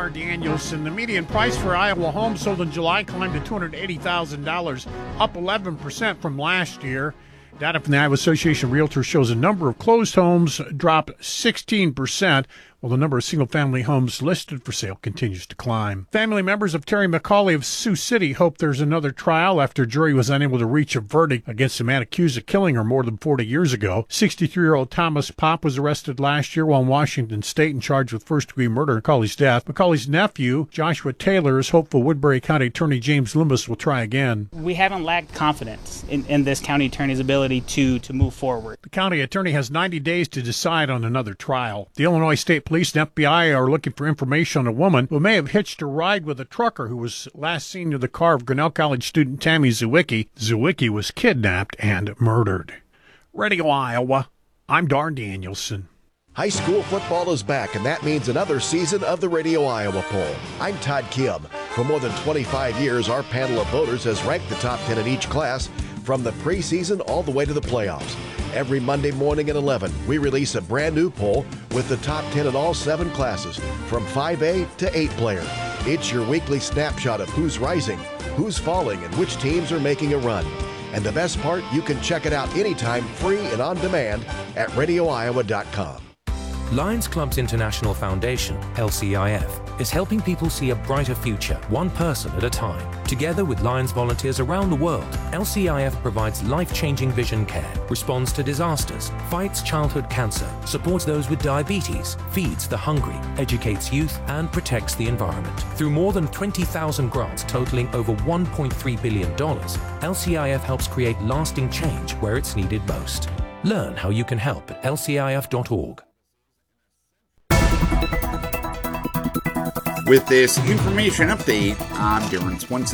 Dar Danielson. The median price for Iowa homes sold in July climbed to $280,000, up 11% from last year. Data from the Iowa Association of Realtors shows the number of closed homes dropped 16%, while the number of single-family homes listed for sale continues to climb. Family members of Terry McCauley of Sioux City hope there's another trial after a jury was unable to reach a verdict against a man accused of killing her more than 40 years ago. 63-year-old Thomas Pop was arrested last year while in Washington State and charged with first-degree murder in McCauley's death. McCauley's nephew, Joshua Taylor, is hopeful Woodbury County Attorney James Limbus will try again. We haven't lacked confidence in this county attorney's ability to move forward. The county attorney has 90 days to decide on another trial. The Illinois State Police and FBI are looking for information on a woman who may have hitched a ride with a trucker who was last seen near the car of Grinnell College student Tammy Zwicky. Zwicky was kidnapped and murdered. Radio Iowa, I'm Dar Danielson. High school football is back, and that means another season of the Radio Iowa Poll. I'm Todd Kim. For more than 25 years, our panel of voters has ranked the top 10 in each class, from the preseason all the way to the playoffs. Every Monday morning at 11, we release a brand new poll with the top 10 in all 7 classes, from 5A to 8 player. It's your weekly snapshot of who's rising, who's falling, and which teams are making a run. And the best part, you can check it out anytime, free and on demand at radioiowa.com. Lions Clubs International Foundation, LCIF, is helping people see a brighter future, one person at a time. Together with Lions volunteers around the world, LCIF provides life-changing vision care, responds to disasters, fights childhood cancer, supports those with diabetes, feeds the hungry, educates youth, and protects the environment. Through more than 20,000 grants totaling over $1.3 billion, LCIF helps create lasting change where it's needed most. Learn how you can help at lcif.org. With this information update, I'm Darren Swenson.